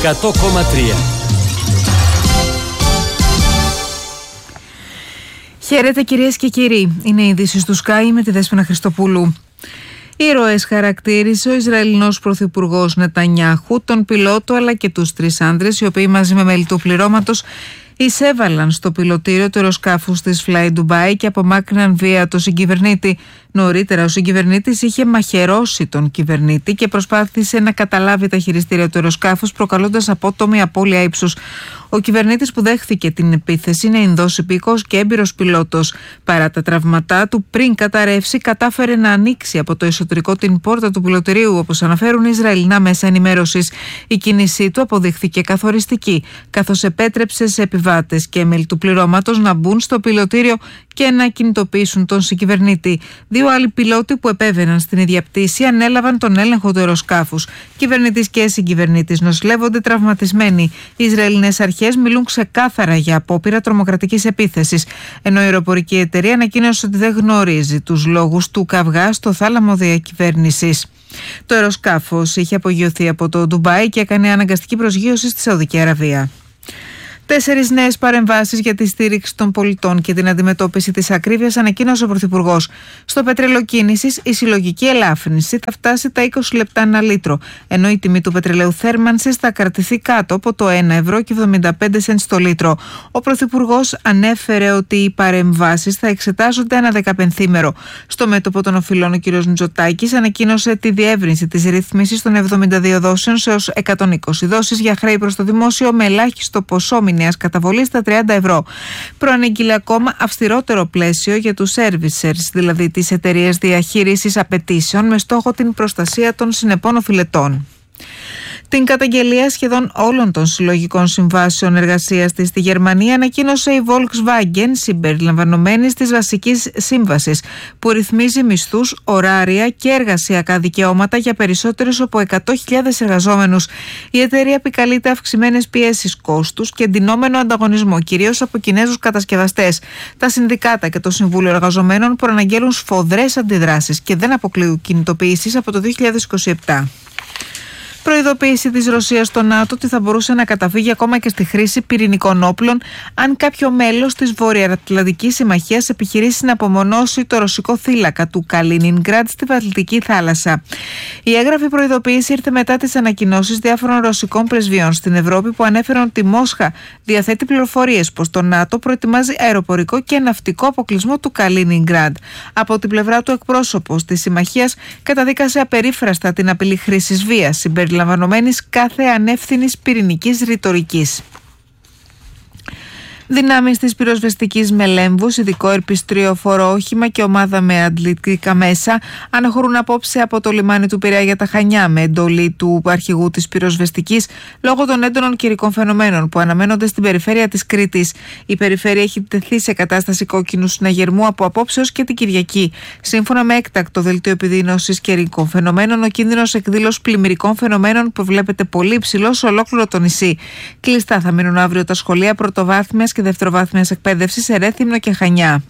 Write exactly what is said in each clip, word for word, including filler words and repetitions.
εκατό κόμμα τρία. Χαίρετε κυρίες και κύριοι. Είναι οι ειδήσεις του Sky με τη Δέσποινα Χριστοπούλου. Ήρωες χαρακτήρισε ο Ισραηλινός πρωθυπουργός Νετανιάχου, τον πιλότο αλλά και τους τρεις άνδρες, οι οποίοι μαζί με μέλη του πληρώματος εισέβαλαν στο πιλωτήριο του αεροσκάφους της Fly Dubai και απομάκρυναν βία τον συγκυβερνήτη. Νωρίτερα ο συγκυβερνήτης είχε μαχαιρώσει τον κυβερνήτη και προσπάθησε να καταλάβει τα χειριστήρια του αεροσκάφους, προκαλώντας απότομη απώλεια ύψους. Ο κυβερνήτης που δέχθηκε την επίθεση είναι Ινδός υπήκος και έμπειρος πιλότος. Παρά τα τραυματά του, πριν καταρρεύσει, κατάφερε να ανοίξει από το εσωτερικό την πόρτα του πιλωτηρίου, όπως αναφέρουν Ισραηλινά μέσα ενημέρωσης. Η κίνησή του αποδείχθηκε καθοριστική, καθώς επέτρεψε σε επιβάτες και μέλη του πληρώματος να μπουν στο πιλωτήριο και να κινητοποιήσουν τον συγκυβερνήτη. Δύο άλλοι πιλότοι που επέβαιναν στην ίδια πτήση ανέλαβαν τον έλεγχο του αεροσκάφους. Κυβερνήτης και συγκυβερνήτης νοσηλεύονται τραυματισμένοι. Οι Ισραηλινές αρχές μιλούν ξεκάθαρα για απόπειρα τρομοκρατικής επίθεσης, ενώ η αεροπορική εταιρεία ανακοίνωσε ότι δεν γνωρίζει τους λόγους του καυγά στο θάλαμο διακυβέρνησης. Το αεροσκάφος είχε απογειωθεί από το Ντουμπάι και έκανε αναγκαστική προσγείωση στη Σαουδική Αραβία. Τέσσερις νέες παρεμβάσεις για τη στήριξη των πολιτών και την αντιμετώπιση της ακρίβειας ανακοίνωσε ο Πρωθυπουργός. Στο πετρέλαιο κίνησης, η συλλογική ελάφρυνση θα φτάσει τα είκοσι λεπτά ένα λίτρο, ενώ η τιμή του πετρελαίου θέρμανσης θα κρατηθεί κάτω από το ένα ευρώ και εβδομήντα πέντε σεντ το λίτρο. Ο Πρωθυπουργός ανέφερε ότι οι παρεμβάσεις θα εξετάζονται ένα δεκαπενθήμερο. Στο μέτωπο των οφειλών, ο κ. Μητσοτάκης ανακοίνωσε τη διεύρυνση της ρύθμισης των εβδομήντα δύο δόσεων σε έως εκατόν είκοσι δόσεις για χρέη προς το δημόσιο με ελάχιστο ποσό μηνιαίας καταβολής στα τριάντα ευρώ. Προανήγγειλε ακόμα αυστηρότερο πλαίσιο για τους servicers, δηλαδή τις εταιρείες διαχείρισης απαιτήσεων, με στόχο την προστασία των συνεπών οφειλετών. Την καταγγελία σχεδόν όλων των συλλογικών συμβάσεων εργασίας της στη Γερμανία ανακοίνωσε η Volkswagen, συμπεριλαμβανομένης της βασικής σύμβασης, που ρυθμίζει μισθούς, ωράρια και εργασιακά δικαιώματα για περισσότερους από εκατό χιλιάδες εργαζόμενους. Η εταιρεία επικαλείται αυξημένες πιέσεις κόστους και εντυνόμενο ανταγωνισμό, κυρίως από Κινέζους κατασκευαστές. Τα συνδικάτα και το Συμβούλιο Εργαζομένων προαναγγέλουν σφοδρές αντιδράσεις και δεν αποκλείουν κινητοποιήσεις από το δύο χιλιάδες είκοσι επτά. Προειδοποίηση της Ρωσίας στο ΝΑΤΟ ότι θα μπορούσε να καταφύγει ακόμα και στη χρήση πυρηνικών όπλων αν κάποιο μέλος της Βορειοατλαντικής Συμμαχίας επιχειρήσει να απομονώσει το ρωσικό θύλακα του Καλίνινγκραντ στη Βαλτική θάλασσα. Η έγγραφη προειδοποίηση ήρθε μετά τις ανακοινώσεις διάφορων ρωσικών πρεσβειών στην Ευρώπη που ανέφεραν ότι η Μόσχα διαθέτει πληροφορίες πως το ΝΑΤΟ προετοιμάζει αεροπορικό και ναυτικό αποκλεισμό του Καλίνινγκραντ. Από την πλευρά του, εκπρόσωπος της Συμμαχίας καταδίκασε απερίφραστα την απειλή χρήσης βίας συμπεριλαμβανομένης κάθε ανεύθυνης πυρηνικής ρητορικής. Δυνάμεις της πυροσβεστικής Μελέμβους, ειδικό ερπιστριοφόρο όχημα και ομάδα με αντλητικά μέσα αναχωρούν απόψε από το λιμάνι του Πειραιά για τα Χανιά με εντολή του αρχηγού της πυροσβεστικής λόγω των έντονων καιρικών φαινομένων που αναμένονται στην περιφέρεια της Κρήτης. Η περιφέρεια έχει τεθεί σε κατάσταση κόκκινου συναγερμού από απόψεως και την Κυριακή. Σύμφωνα με έκτακτο δελτίο επιδείνωσης καιρικών φαινομένων, ο κίνδυνος εκδήλωσης πλημμυρικών φαινομένων προβλέπεται πολύ υψηλό σε ολόκληρο το νησί. Κλειστά θα μείνουν αύριο τα σχολεία πρωτοβάθμιας και δευτεροβάθμιας εκπαίδευσης σε Ρέθυμνο και Χανιά.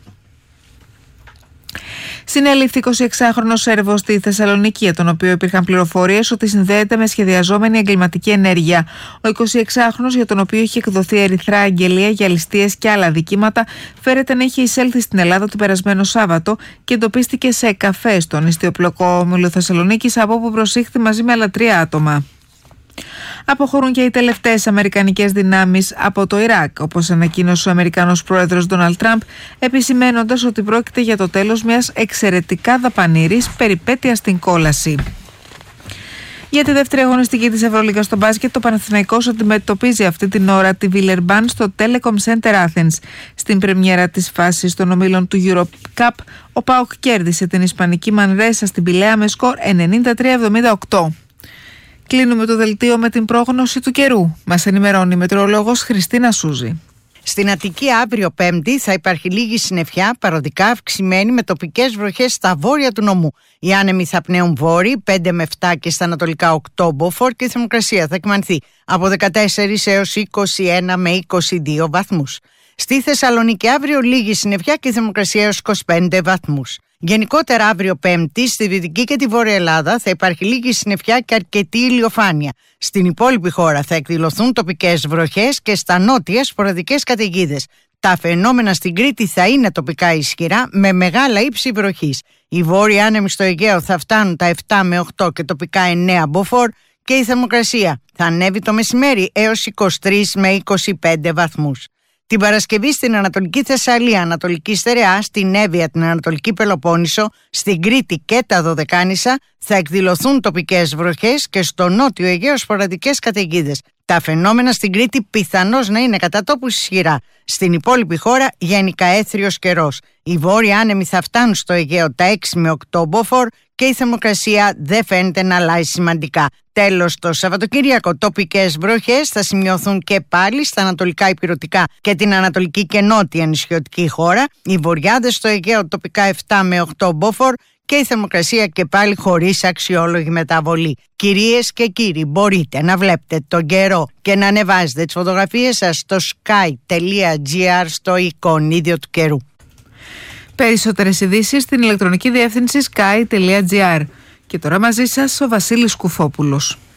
Συνελήφθη εικοσιεξάχρονος Σέρβος στη Θεσσαλονίκη, για τον οποίο υπήρχαν πληροφορίες ότι συνδέεται με σχεδιαζόμενη εγκληματική ενέργεια. Ο εικοσιεξάχρονος, για τον οποίο είχε εκδοθεί ερυθρά αγγελία για ληστείες και άλλα δικήματα, φέρεται να είχε εισέλθει στην Ελλάδα το περασμένο Σάββατο και εντοπίστηκε σε καφέ στον νηστιοπλοκό όμιλο Θεσσαλονίκης, από όπου προσήχθη μαζί με άλλα τρία άτομα. Αποχωρούν και οι τελευταίες αμερικανικές δυνάμεις από το Ιράκ, όπως ανακοίνωσε ο Αμερικανός πρόεδρος Ντόναλντ Τραμπ, επισημαίνοντας ότι πρόκειται για το τέλος μιας εξαιρετικά δαπανηρής περιπέτειας στην κόλαση. Για τη δεύτερη αγωνιστική της Ευρωλίγας στο μπάσκετ, το Παναθηναϊκός αντιμετωπίζει αυτή την ώρα τη Βιλερμπάν στο Telecom Center Athens. Στην πρεμιέρα της φάσης των ομίλων του Europe Cup, ο ΠΑΟΚ κέρδισε την Ισπανική Μανρέσα στην Πηλαία με σκορ ενενήντα τρία εβδομήντα οκτώ. Κλείνουμε το δελτίο με την πρόγνωση του καιρού. Μας ενημερώνει η μετεωρολόγος Χριστίνα Σούζη. Στην Αττική αύριο Πέμπτη θα υπάρχει λίγη συννεφιά, παροδικά αυξημένη με τοπικές βροχές στα βόρεια του νομού. Οι άνεμοι θα πνέουν βόρειοι πέντε με επτά και στα ανατολικά οκτώ μποφόρ και η θερμοκρασία θα κυμανθεί από δεκατέσσερα έως είκοσι ένα με είκοσι δύο βαθμούς. Στη Θεσσαλονίκη αύριο λίγη συννεφιά και η θερμοκρασία έως είκοσι πέντε βαθμούς. Γενικότερα, αύριο Πέμπτη, στη Δυτική και τη Βόρεια Ελλάδα θα υπάρχει λίγη συννεφιά και αρκετή ηλιοφάνεια. Στην υπόλοιπη χώρα θα εκδηλωθούν τοπικές βροχές και στα νότια σποραδικές καταιγίδες. Τα φαινόμενα στην Κρήτη θα είναι τοπικά ισχυρά με μεγάλα ύψη βροχής. Οι βόρειοι άνεμοι στο Αιγαίο θα φτάνουν τα επτά με οκτώ και τοπικά εννέα μποφόρ και η θερμοκρασία θα ανέβει το μεσημέρι έως είκοσι τρεις με είκοσι πέντε βαθμούς. Την Παρασκευή στην Ανατολική Θεσσαλία, Ανατολική Στερεά, στην Εύβοια, την Ανατολική Πελοπόννησο, στην Κρήτη και τα Δωδεκάνησα θα εκδηλωθούν τοπικές βροχές και στο νότιο Αιγαίο σποραδικές καταιγίδες. Τα φαινόμενα στην Κρήτη πιθανώς να είναι κατά τόπους ισχυρά. Στην υπόλοιπη χώρα γενικά έθριος καιρός. Οι βόρειοι άνεμοι θα φτάνουν στο Αιγαίο τα έξι με οκτώ μποφόρ και η θερμοκρασία δεν φαίνεται να αλλάζει σημαντικά. Τέλος, το Σαββατοκύριακο τοπικές βροχές θα σημειωθούν και πάλι στα ανατολικά ηπειρωτικά και την ανατολική και νότια νησιωτική χώρα. Οι βορειάδες στο Αιγαίο τοπικά επτά με οκτώ μποφόρ και η θερμοκρασία και πάλι χωρίς αξιόλογη μεταβολή. Κυρίες και κύριοι, μπορείτε να βλέπετε τον καιρό και να ανεβάζετε τις φωτογραφίες σας στο sky τελεία gr στο εικονίδιο του καιρού. Περισσότερες ειδήσεις στην ηλεκτρονική διεύθυνση sky τελεία gr. Και τώρα μαζί σας ο Βασίλης Κουφόπουλος.